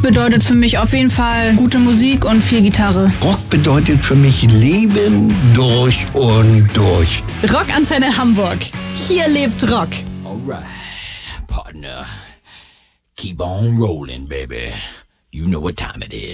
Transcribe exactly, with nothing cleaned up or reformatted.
bedeutet für mich auf jeden Fall gute Musik und viel Gitarre. Rock bedeutet für mich Leben durch und durch. Rockantenne Hamburg. Hier lebt Rock. Alright, partner. Keep on rolling, baby. You know what time it is.